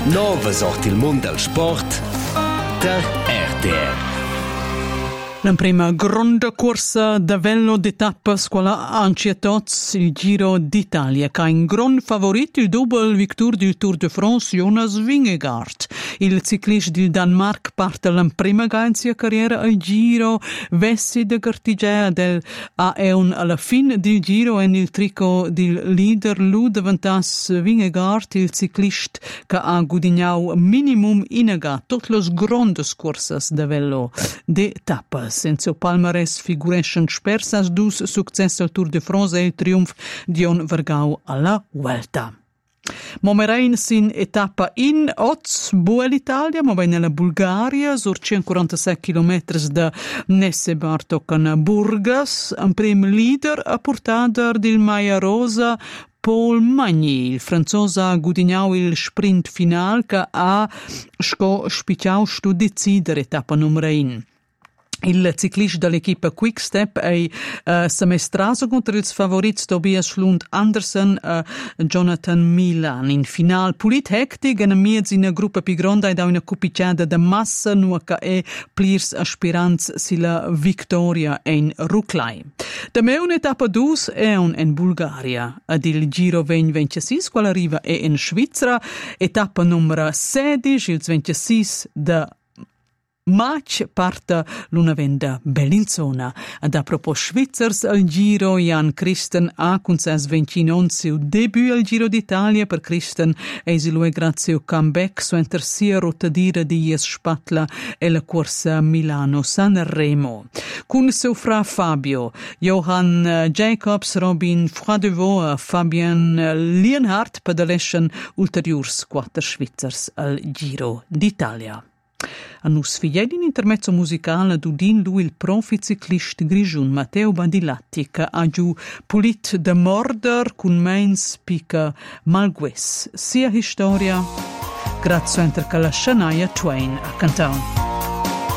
Nova sorti il mondo del sport der RTR. La prima grande corsa da velo di tappa squala anche tots il Giro d'Italia, che ha in gran favorito il double victory del Tour de France Jonas Vingegaard. Il ciclista del Danmark parte la prima ganzia carriera al Giro, vessi de Gartigea del A1 alla fine del Giro e nel tricot del leader lui davantas Vingegaard, il ciclista che ha guadagnato minimum inaga tutte le grandi corse da velo di tappa. Senza palmarès figurescen spersas dus success al Tour de France e il trionf di un Vergau alla Vuelta. Momerein sin etappa in Oz, Bue l'Italia, ma vai nella Bulgaria, sur 146 km da Nessebar toccano Burgas, un prim leader a portata del Maia Rosa, Paul Magny, il francese ha guadagnato il sprint final che ha spicciato stu decidere etappa numero 1. Il ciclista dell'equipa Quick Step è semestrato contro il favorito Tobias Lund Andersen Jonathan Milan. In finale pulit hectic e mezzo in gruppo più grande da una cupicciata da massa nuoca e plirs aspiranza sila vittoria in Ruklai. Da me un'etappa 2 è in Bulgaria. Ad il Giro 2026 quella arriva è in Svizzera. Etappa numero 16, il 26 da Match parte l'una venda Bellinzona. Ad a propos Svizzers al Giro, Jan Christen ha concess 29 seu debut al Giro d'Italia. Per Christen è lui grazie al comeback su intersia rotadira di Jes Spatla e la corsa Milano-Sanremo. Con seu fra Fabio, Johan Jacobs, Robin Froidevaux, Fabian Lienhardt pedaleschen ulteriors 4 Svizzers al Giro d'Italia. A nus figli in intermezzo musicale d'udin lui il profi ciclista grigiun Matteo Badilatti che ha giù pulit de morder con mains pica malgues. Sia storia grazie a la Shania Twain a cantare.